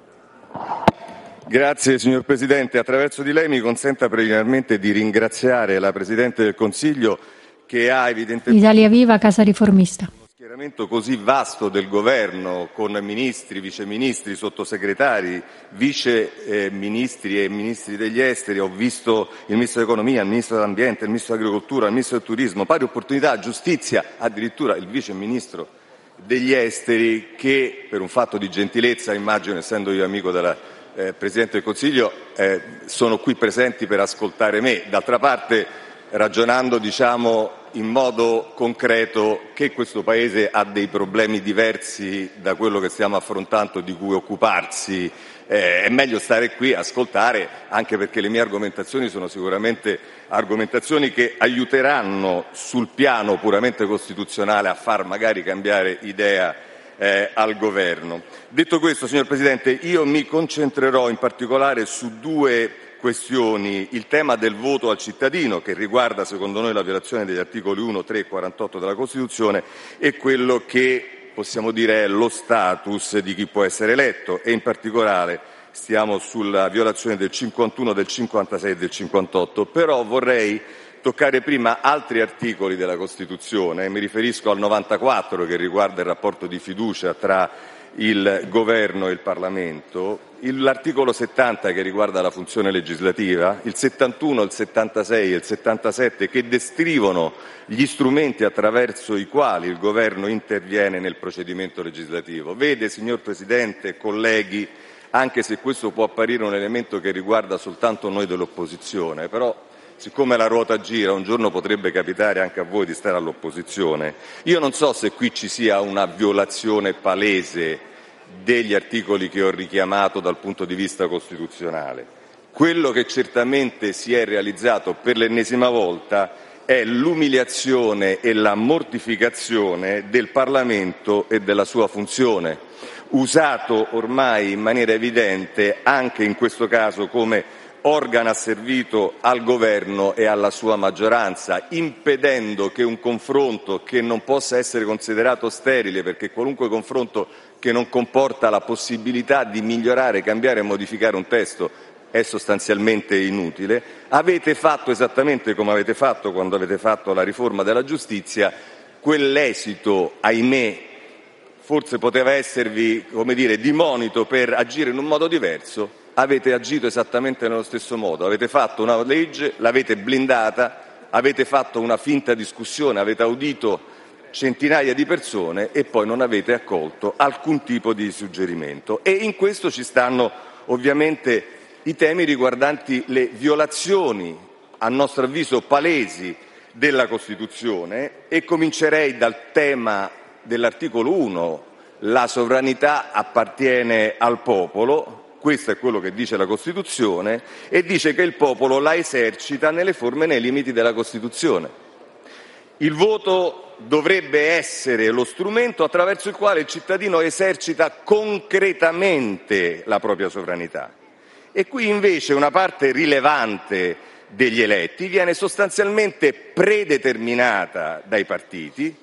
S7: Grazie signor Presidente. Attraverso di lei mi consenta preliminarmente di ringraziare la Presidente del Consiglio che ha evidentemente
S8: Italia Viva, Casa Riformista.
S7: uno schieramento così vasto del Governo con ministri, viceministri, sottosegretari, vice eh, ministri e ministri degli esteri. Ho visto il Ministro dell'Economia, il Ministro dell'Ambiente, il Ministro dell'Agricoltura, il Ministro del Turismo, Pari Opportunità, Giustizia, addirittura il Vice Ministro degli Esteri che, per un fatto di gentilezza, immagino, essendo io amico della Eh, Presidente del Consiglio, eh, sono qui presenti per ascoltare me. D'altra parte, ragionando diciamo in modo concreto che questo Paese ha dei problemi diversi da quello che stiamo affrontando, di cui occuparsi, eh, è meglio stare qui a ascoltare, anche perché le mie argomentazioni sono sicuramente argomentazioni che aiuteranno sul piano puramente costituzionale a far magari cambiare idea Eh, al Governo. Detto questo, signor Presidente, io mi concentrerò in particolare su due questioni: il tema del voto al cittadino, che riguarda secondo noi la violazione degli articoli uno, tre e quarantotto della Costituzione, e quello che possiamo dire è lo status di chi può essere eletto, e in particolare stiamo sulla violazione del cinquantuno, del cinquantasei e del cinquantotto. Però vorrei toccare prima altri articoli della Costituzione. Mi riferisco al novantaquattro, che riguarda il rapporto di fiducia tra il Governo e il Parlamento, l'articolo settanta, che riguarda la funzione legislativa, il settantuno, il settantasei e il settantasette, che descrivono gli strumenti attraverso i quali il Governo interviene nel procedimento legislativo. Vede, signor Presidente, colleghi, anche se questo può apparire un elemento che riguarda soltanto noi dell'opposizione, però siccome la ruota gira, un giorno potrebbe capitare anche a voi di stare all'opposizione. Io non so se qui ci sia una violazione palese degli articoli che ho richiamato dal punto di vista costituzionale. Quello che certamente si è realizzato per l'ennesima volta è l'umiliazione e la mortificazione del Parlamento e della sua funzione, usato ormai in maniera evidente anche in questo caso come organo asservito al Governo e alla sua maggioranza, impedendo che un confronto che non possa essere considerato sterile, perché qualunque confronto che non comporta la possibilità di migliorare, cambiare e modificare un testo è sostanzialmente inutile. Avete fatto esattamente come avete fatto quando avete fatto la riforma della giustizia. Quell'esito, ahimè, forse poteva esservi, come dire, di monito per agire in un modo diverso. Avete agito esattamente nello stesso modo, avete fatto una legge, l'avete blindata, avete fatto una finta discussione, avete audito centinaia di persone e poi non avete accolto alcun tipo di suggerimento. E in questo ci stanno ovviamente i temi riguardanti le violazioni, a nostro avviso palesi, della Costituzione, e comincerei dal tema dell'articolo uno, la sovranità appartiene al popolo. Questo è quello che dice la Costituzione, e dice che il popolo la esercita nelle forme e nei limiti della Costituzione. Il voto dovrebbe essere lo strumento attraverso il quale il cittadino esercita concretamente la propria sovranità. E qui invece una parte rilevante degli eletti viene sostanzialmente predeterminata dai partiti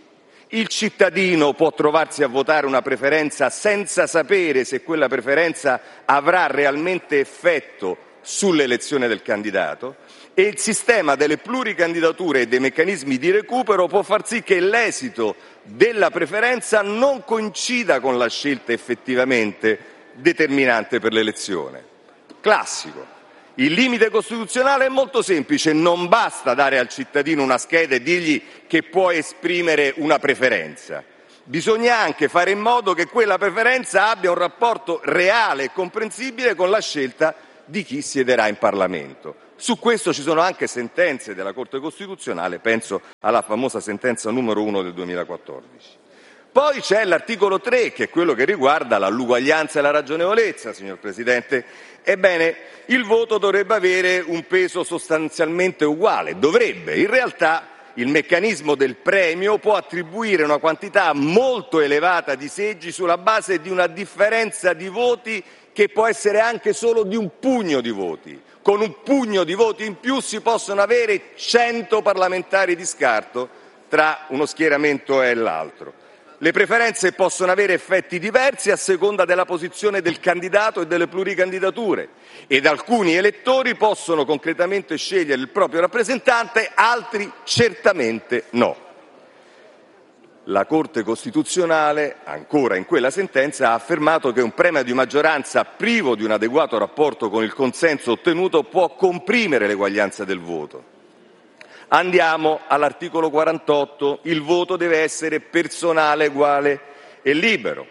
S7: Il cittadino può trovarsi a votare una preferenza senza sapere se quella preferenza avrà realmente effetto sull'elezione del candidato, e il sistema delle pluricandidature e dei meccanismi di recupero può far sì che l'esito della preferenza non coincida con la scelta effettivamente determinante per l'elezione. Classico. Il limite costituzionale è molto semplice: non basta dare al cittadino una scheda e dirgli che può esprimere una preferenza. Bisogna anche fare in modo che quella preferenza abbia un rapporto reale e comprensibile con la scelta di chi siederà in Parlamento. Su questo ci sono anche sentenze della Corte Costituzionale, penso alla famosa sentenza numero uno del duemilaquattordici. Poi c'è l'articolo tre, che è quello che riguarda l'uguaglianza e la ragionevolezza, signor Presidente. Ebbene, il voto dovrebbe avere un peso sostanzialmente uguale, dovrebbe. In realtà il meccanismo del premio può attribuire una quantità molto elevata di seggi sulla base di una differenza di voti che può essere anche solo di un pugno di voti. Con un pugno di voti in più si possono avere cento parlamentari di scarto tra uno schieramento e l'altro. Le preferenze possono avere effetti diversi a seconda della posizione del candidato e delle pluricandidature, ed alcuni elettori possono concretamente scegliere il proprio rappresentante, altri certamente no. La Corte Costituzionale, ancora in quella sentenza, ha affermato che un premio di maggioranza privo di un adeguato rapporto con il consenso ottenuto può comprimere l'eguaglianza del voto. Andiamo all'articolo quarantotto. Il voto deve essere personale, uguale e libero.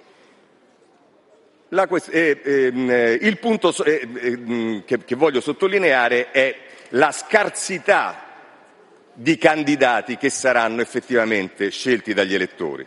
S7: La, eh, eh, il punto eh, eh, che, che voglio sottolineare è la scarsità di candidati che saranno effettivamente scelti dagli elettori.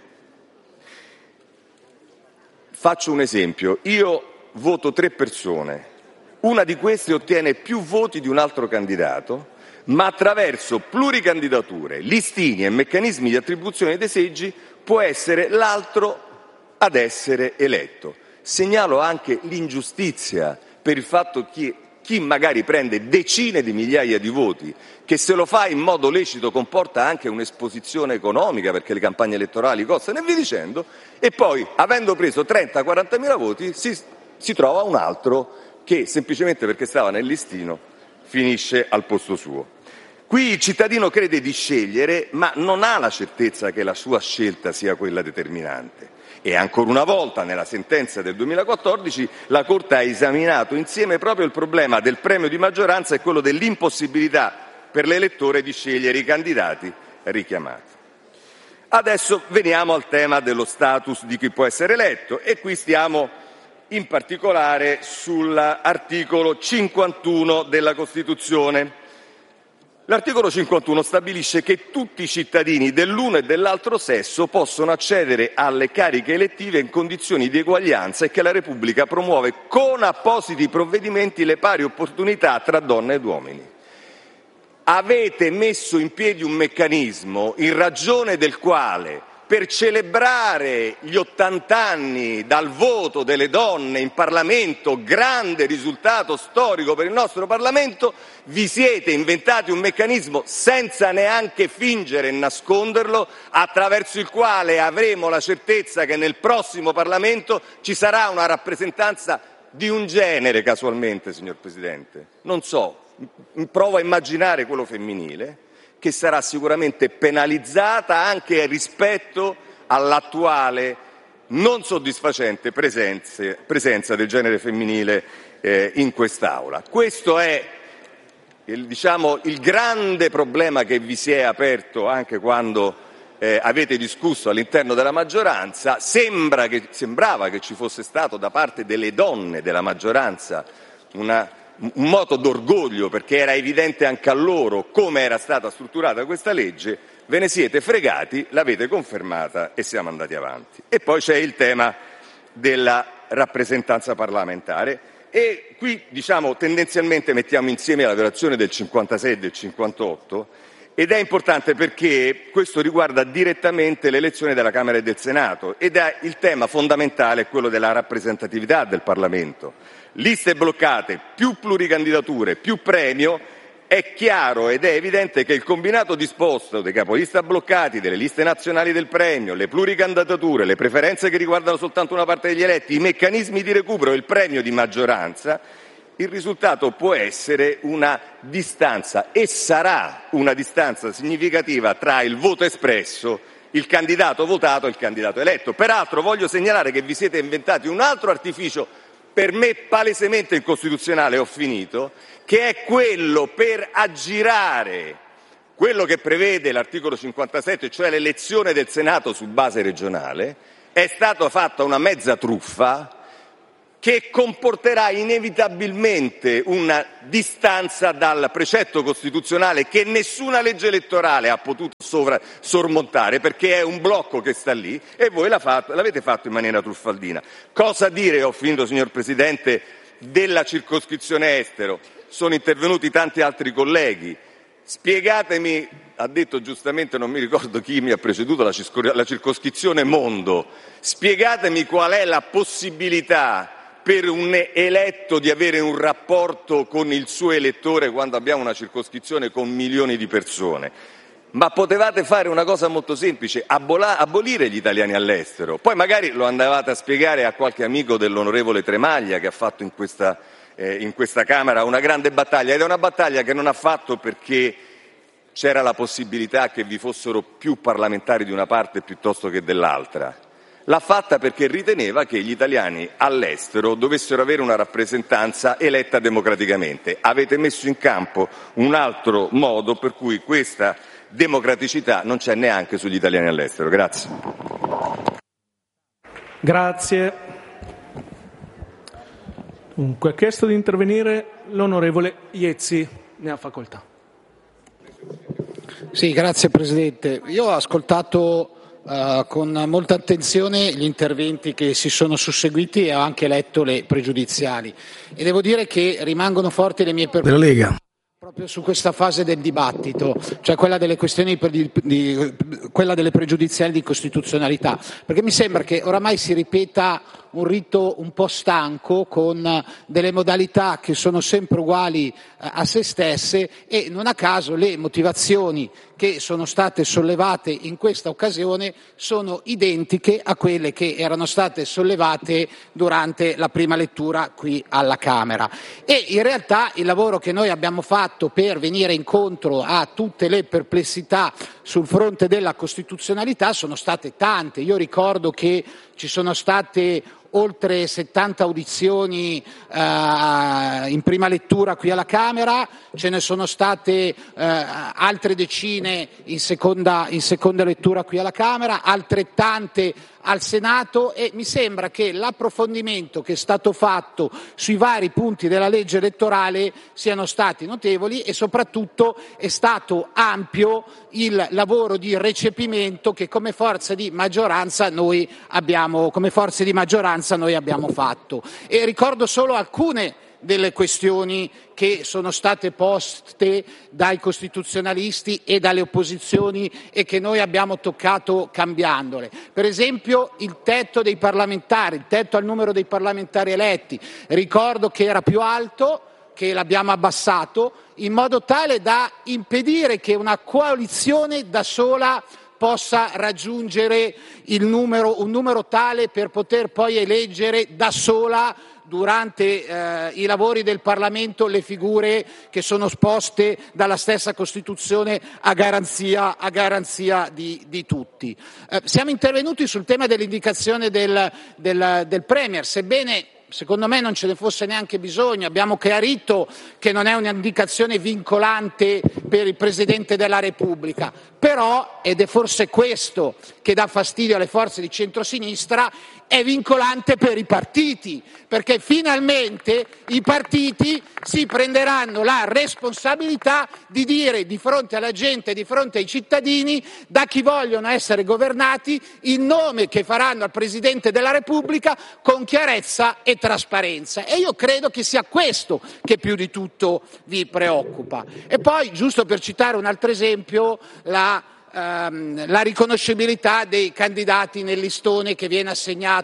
S7: Faccio un esempio: io voto tre persone, una di queste ottiene più voti di un altro candidato, ma attraverso pluricandidature, listini e meccanismi di attribuzione dei seggi può essere l'altro ad essere eletto. Segnalo anche l'ingiustizia per il fatto che chi magari prende decine di migliaia di voti, che se lo fa in modo lecito comporta anche un'esposizione economica, perché le campagne elettorali costano e via dicendo, e poi, avendo preso trenta quaranta mila voti, si, si trova un altro che, semplicemente perché stava nel listino, finisce al posto suo. Qui il cittadino crede di scegliere, ma non ha la certezza che la sua scelta sia quella determinante. E ancora una volta, nella sentenza del duemilaquattordici, la Corte ha esaminato insieme proprio il problema del premio di maggioranza e quello dell'impossibilità per l'elettore di scegliere i candidati richiamati. Adesso veniamo al tema dello status di chi può essere eletto, e qui stiamo in particolare sull'articolo cinquantuno della Costituzione. L'articolo cinquantuno stabilisce che tutti i cittadini dell'uno e dell'altro sesso possono accedere alle cariche elettive in condizioni di eguaglianza e che la Repubblica promuove con appositi provvedimenti le pari opportunità tra donne ed uomini. Avete messo in piedi un meccanismo in ragione del quale, per celebrare gli ottant'anni dal voto delle donne in Parlamento, grande risultato storico per il nostro Parlamento, vi siete inventati un meccanismo senza neanche fingere e nasconderlo, attraverso il quale avremo la certezza che nel prossimo Parlamento ci sarà una rappresentanza di un genere, casualmente, signor Presidente. Non so, provo a immaginare quello femminile, che sarà sicuramente penalizzata anche rispetto all'attuale non soddisfacente presenze, presenza del genere femminile eh, in quest'Aula. Questo è il, diciamo, il grande problema che vi si è aperto anche quando eh, avete discusso all'interno della maggioranza. Sembra che, sembrava che ci fosse stato da parte delle donne della maggioranza una un moto d'orgoglio, perché era evidente anche a loro come era stata strutturata questa legge. Ve ne siete fregati, l'avete confermata e siamo andati avanti. E poi c'è il tema della rappresentanza parlamentare, e qui diciamo tendenzialmente mettiamo insieme la violazione del cinquantasei e del cinquantotto, ed è importante perché questo riguarda direttamente l'elezione della Camera e del Senato, ed è il tema fondamentale, quello della rappresentatività del Parlamento. Liste bloccate, più pluricandidature, più premio, è chiaro ed è evidente che il combinato disposto dei capolista bloccati, delle liste nazionali del premio, le pluricandidature, le preferenze che riguardano soltanto una parte degli eletti, i meccanismi di recupero e il premio di maggioranza, il risultato può essere una distanza e sarà una distanza significativa tra il voto espresso, il candidato votato e il candidato eletto. Peraltro voglio segnalare che vi siete inventati un altro artificio per me palesemente incostituzionale, ho finito, che è quello per aggirare quello che prevede l'articolo cinquantasette, cioè l'elezione del Senato su base regionale. È stata fatta una mezza truffa che comporterà inevitabilmente una distanza dal precetto costituzionale che nessuna legge elettorale ha potuto sovra- sormontare, perché è un blocco che sta lì e voi l'ha fatto, l'avete fatto in maniera truffaldina. Cosa dire, ho finito signor Presidente, della circoscrizione estero? Sono intervenuti tanti altri colleghi. Spiegatemi, ha detto giustamente, non mi ricordo chi mi ha preceduto, la, circos- la circoscrizione mondo, spiegatemi qual è la possibilità per un eletto di avere un rapporto con il suo elettore quando abbiamo una circoscrizione con milioni di persone. Ma potevate fare una cosa molto semplice, abola- abolire gli italiani all'estero. Poi magari lo andavate a spiegare a qualche amico dell'onorevole Tremaglia, che ha fatto in questa, eh, in questa Camera una grande battaglia, ed è una battaglia che non ha fatto perché c'era la possibilità che vi fossero più parlamentari di una parte piuttosto che dell'altra. L'ha fatta perché riteneva che gli italiani all'estero dovessero avere una rappresentanza eletta democraticamente. Avete messo in campo un altro modo per cui questa democraticità non c'è neanche sugli italiani all'estero. Grazie.
S6: Grazie. Dunque, ha chiesto di intervenire l'onorevole Iezzi. Ne ha facoltà.
S9: Sì, grazie Presidente. Io ho ascoltato Uh, con molta attenzione gli interventi che si sono susseguiti e ho anche letto le pregiudiziali e devo dire che rimangono forti le mie perplessità proprio su questa fase del dibattito, cioè quella delle questioni per di, di, quella delle pregiudiziali di costituzionalità, perché mi sembra che oramai si ripeta un rito un po' stanco con delle modalità che sono sempre uguali a se stesse e non a caso le motivazioni che sono state sollevate in questa occasione sono identiche a quelle che erano state sollevate durante la prima lettura qui alla Camera. E in realtà il lavoro che noi abbiamo fatto per venire incontro a tutte le perplessità sul fronte della costituzionalità sono state tante. Io ricordo che ci sono state oltre settanta audizioni eh, in prima lettura qui alla Camera, ce ne sono state eh, altre decine in seconda, in seconda lettura qui alla Camera, altrettante al Senato e mi sembra che l'approfondimento che è stato fatto sui vari punti della legge elettorale siano stati notevoli e soprattutto è stato ampio il lavoro di recepimento che come forza di maggioranza noi abbiamo, come forze di maggioranza noi abbiamo fatto. E ricordo solo alcune delle questioni che sono state poste dai costituzionalisti e dalle opposizioni e che noi abbiamo toccato cambiandole. Per esempio il tetto dei parlamentari, il tetto al numero dei parlamentari eletti. Ricordo che era più alto, che l'abbiamo abbassato, in modo tale da impedire che una coalizione da sola possa raggiungere il numero, un numero tale per poter poi eleggere da sola durante eh, i lavori del Parlamento le figure che sono poste dalla stessa Costituzione a garanzia, a garanzia di, di tutti. Eh, siamo intervenuti sul tema dell'indicazione del, del, del Premier, sebbene secondo me non ce ne fosse neanche bisogno, abbiamo chiarito che non è un'indicazione vincolante per il Presidente della Repubblica, però, ed è forse questo che dà fastidio alle forze di centrosinistra, è vincolante per i partiti, perché finalmente i partiti si prenderanno la responsabilità di dire di fronte alla gente, di fronte ai cittadini, da chi vogliono essere governati, il nome che faranno al Presidente della Repubblica con chiarezza e trasparenza. E io credo che sia questo che più di tutto vi preoccupa. E poi, giusto per citare un altro esempio, la la riconoscibilità dei candidati nel listone che viene assegnato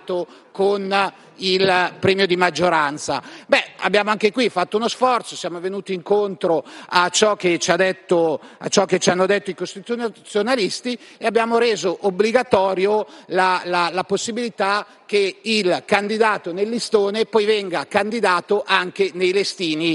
S9: con il premio di maggioranza. Beh, abbiamo anche qui fatto uno sforzo, siamo venuti incontro a ciò che ci ha detto, a ciò che ci hanno detto i costituzionalisti e abbiamo reso obbligatorio la, la, la possibilità che il candidato nel listone poi venga candidato anche nei listini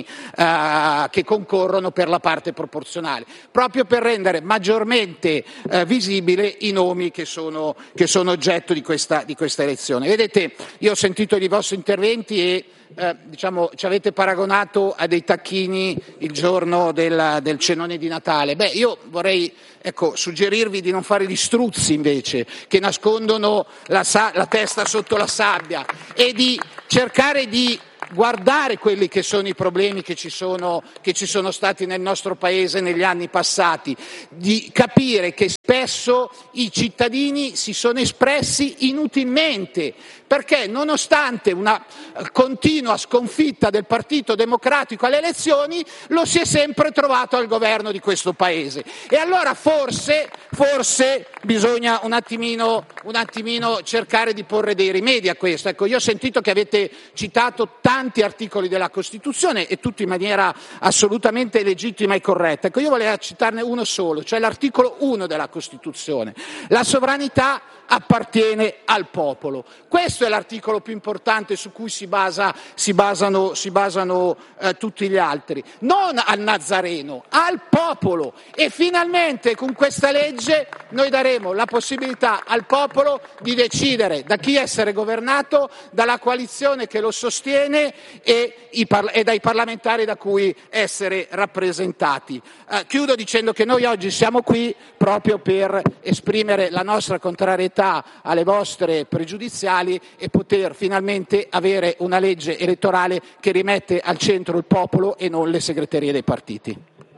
S9: eh, che concorrono per la parte proporzionale, proprio per rendere maggiormente eh, visibile i nomi che sono, che sono oggetto di questa, di questa elezione. Vedete, io ho sentito i vostri interventi e eh, diciamo, ci avete paragonato a dei tacchini il giorno del, del cenone di Natale. Beh, io vorrei ecco, suggerirvi di non fare gli struzzi invece, che nascondono la, sa- la testa sotto la sabbia, e di cercare di guardare quelli che sono i problemi che ci sono, che ci sono stati nel nostro Paese negli anni passati, di capire che spesso i cittadini si sono espressi inutilmente, perché nonostante una continua sconfitta del Partito Democratico alle elezioni, lo si è sempre trovato al governo di questo Paese. E allora forse, forse bisogna un attimino, un attimino cercare di porre dei rimedi a questo. Ecco, io ho sentito che avete citato tanti articoli della Costituzione e tutti in maniera assolutamente legittima e corretta. Ecco, io volevo citarne uno solo, cioè l'articolo uno della Costituzione. La sovranità appartiene al popolo. Questo è l'articolo più importante su cui si, basa, si basano, si basano eh, tutti gli altri. Non al Nazareno, al popolo. E finalmente con questa legge noi daremo la possibilità al popolo di decidere da chi essere governato, dalla coalizione che lo sostiene e, i parla- e dai parlamentari da cui essere rappresentati. Eh, chiudo dicendo che noi oggi siamo qui proprio per esprimere la nostra contrarietà alle vostre pregiudiziali e poter finalmente avere una legge elettorale che rimette al centro il popolo e non le segreterie dei partiti.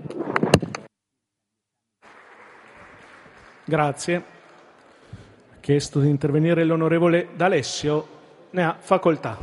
S6: Grazie. Ha chiesto di intervenire l'onorevole D'Alessio, ne ha facoltà.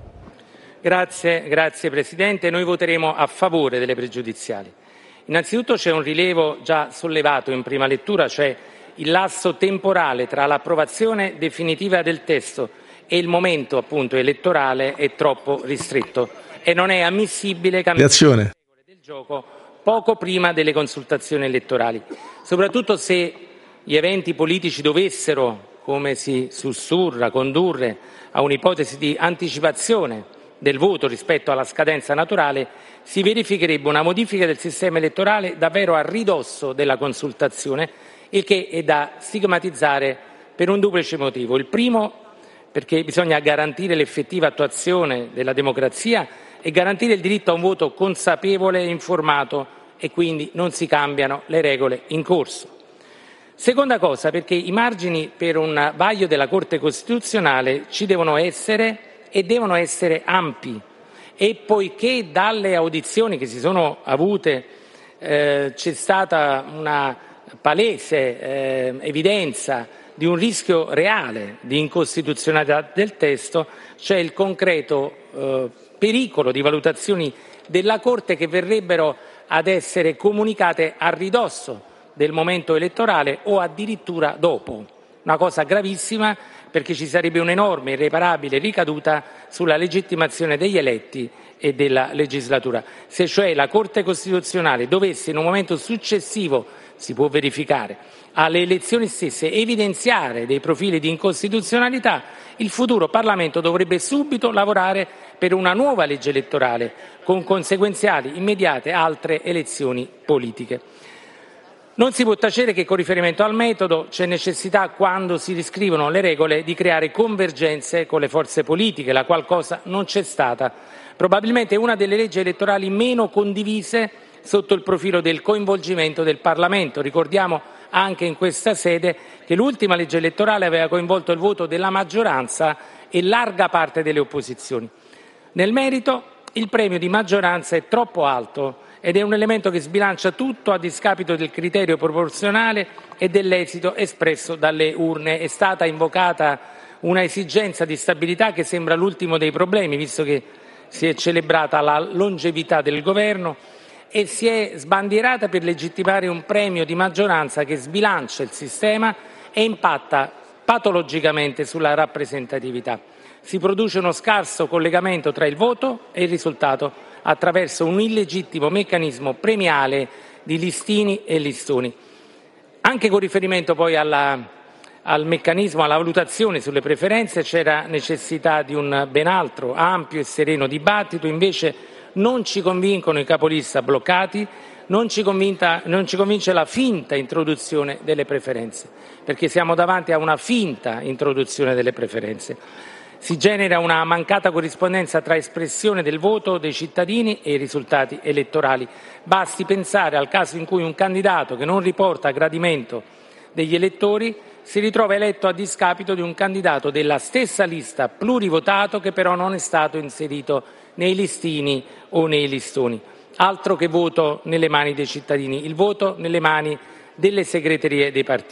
S1: Grazie, grazie Presidente. Noi voteremo a favore delle pregiudiziali. Innanzitutto c'è un rilievo già sollevato in prima lettura, cioè il lasso temporale tra l'approvazione definitiva del testo e il momento appunto elettorale è troppo ristretto e non è ammissibile cambiare le regole del gioco poco prima delle consultazioni elettorali, soprattutto se gli eventi politici dovessero, come si sussurra, condurre a un'ipotesi di anticipazione del voto rispetto alla scadenza naturale, si verificherebbe una modifica del sistema elettorale davvero a ridosso della consultazione, il che è da stigmatizzare per un duplice motivo. Il primo, perché bisogna garantire l'effettiva attuazione della democrazia e garantire il diritto a un voto consapevole e informato, e quindi non si cambiano le regole in corso. Seconda cosa, perché i margini per un vaglio della Corte Costituzionale ci devono essere e devono essere ampi, e poiché dalle audizioni che si sono avute eh, c'è stata una palese eh, evidenza di un rischio reale di incostituzionalità del testo, c'è il concreto eh, pericolo di valutazioni della Corte che verrebbero ad essere comunicate a ridosso del momento elettorale o addirittura dopo. Una cosa gravissima, perché ci sarebbe un'enorme e irreparabile ricaduta sulla legittimazione degli eletti e della legislatura. Se cioè la Corte Costituzionale dovesse in un momento successivo, si può verificare, alle elezioni stesse evidenziare dei profili di incostituzionalità, il futuro Parlamento dovrebbe subito lavorare per una nuova legge elettorale con conseguenziali immediate altre elezioni politiche. Non si può tacere che con riferimento al metodo c'è necessità, quando si riscrivono le regole, di creare convergenze con le forze politiche, la qual cosa non c'è stata. Probabilmente è una delle leggi elettorali meno condivise sotto il profilo del coinvolgimento del Parlamento. Ricordiamo anche in questa sede che l'ultima legge elettorale aveva coinvolto il voto della maggioranza e larga parte delle opposizioni. Nel merito, il premio di maggioranza è troppo alto ed è un elemento che sbilancia tutto a discapito del criterio proporzionale e dell'esito espresso dalle urne. È stata invocata una esigenza di stabilità che sembra l'ultimo dei problemi, visto che si è celebrata la longevità del governo e si è sbandierata per legittimare un premio di maggioranza che sbilancia il sistema e impatta patologicamente sulla rappresentatività.
S10: si produce uno scarso collegamento tra il voto e il risultato attraverso un illegittimo meccanismo premiale di listini e listoni. Anche con riferimento poi alla, al meccanismo, alla valutazione sulle preferenze, c'era necessità di un ben altro, ampio e sereno dibattito. Invece non ci convincono i capolista bloccati, non ci, convinta, non ci convince la finta introduzione delle preferenze, perché siamo davanti a una finta introduzione delle preferenze. Si genera una mancata corrispondenza tra espressione del voto dei cittadini e i risultati elettorali. Basti pensare al caso in cui un candidato che non riporta a gradimento degli elettori si ritrova eletto a discapito di un candidato della stessa lista plurivotato che però non è stato inserito nei listini o nei listoni. Altro che voto nelle mani dei cittadini, il voto nelle mani delle segreterie dei partiti.